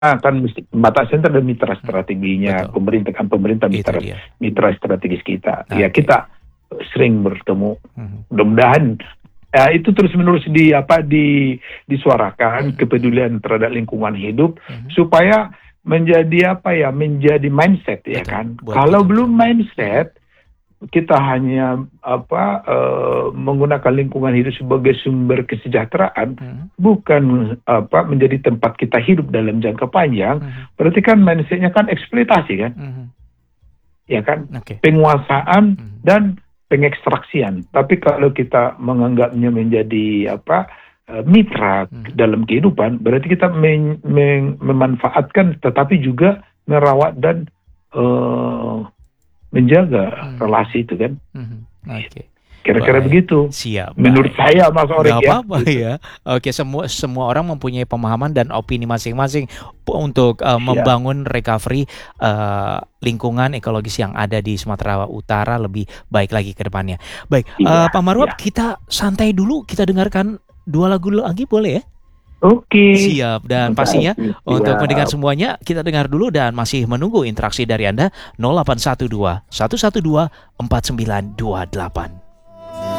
kan mesti Batak Center dan mitra strateginya, Betul. pemerintah Itu mitra dia. strategis kita. Oke. Ya kita sering bertemu. Mhm. Mudah-mudahan itu terus menerus disuarakan kepedulian terhadap lingkungan hidup supaya menjadi menjadi mindset ya Betul. kan. Buat Kalau kita belum bersama. mindset, kita hanya menggunakan lingkungan hidup sebagai sumber kesejahteraan, bukan menjadi tempat kita hidup dalam jangka panjang. Berarti kan mindsetnya kan eksploitasi kan, ya kan, Oke. penguasaan dan pengekstraksian. Tapi kalau kita menganggapnya menjadi mitra dalam kehidupan, berarti kita memanfaatkan tetapi juga merawat dan menjaga relasi itu kan. Oke. Kira-kira Baik. begitu. Siap. Menurut Baik. saya Mas Orek Nggak ya. apa-apa ya. Oke, semua orang mempunyai pemahaman dan opini masing-masing untuk membangun recovery lingkungan ekologis yang ada di Sumatera Utara lebih baik lagi ke depannya. Baik, Iya, Pak Marwab, iya. kita santai dulu, kita dengarkan 2 lagu lagi boleh ya? Oke. Siap, dan pastinya untuk mendengar semuanya kita dengar dulu dan masih menunggu interaksi dari Anda 0812 112 4928.